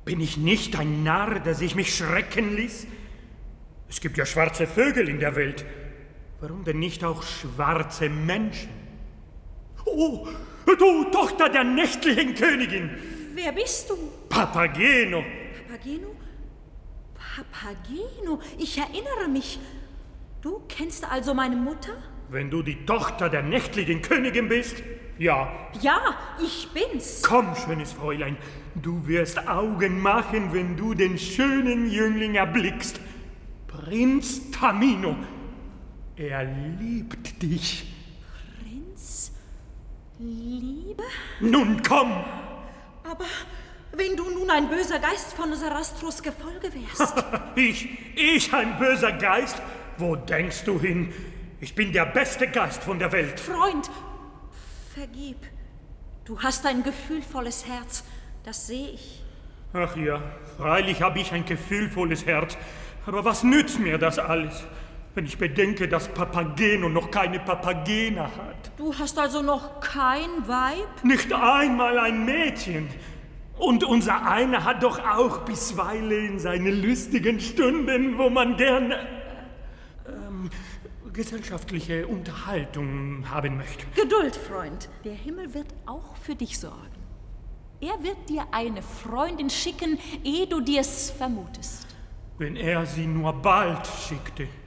Bin ich nicht ein Narr, dass ich mich schrecken ließ? Es gibt ja schwarze Vögel in der Welt. Warum denn nicht auch schwarze Menschen? Oh, du Tochter der nächtlichen Königin! Wer bist du? Papageno! Papageno? Papageno, ich erinnere mich. Du kennst also meine Mutter? Wenn du die Tochter der nächtlichen Königin bist, ja. Ja, ich bin's. Komm, schönes Fräulein, du wirst Augen machen, wenn du den schönen Jüngling erblickst. Prinz Tamino, er liebt dich. Prinz? Liebe? Nun komm! Aber wenn du nun ein böser Geist von Sarastros Gefolge wärst. Ich ein böser Geist? Wo denkst du hin? Ich bin der beste Geist von der Welt. Freund, vergib. Du hast ein gefühlvolles Herz, das sehe ich. Ach ja, freilich habe ich ein gefühlvolles Herz. Aber was nützt mir das alles, wenn ich bedenke, dass Papageno noch keine Papagena hat? Du hast also noch kein Weib? Nicht einmal ein Mädchen. Und unser einer hat doch auch bisweilen seine lustigen Stunden, wo man gern gesellschaftliche Unterhaltung haben möchte. Geduld, Freund. Der Himmel wird auch für dich sorgen. Er wird dir eine Freundin schicken, ehe du dir's vermutest. Wenn er sie nur bald schickte.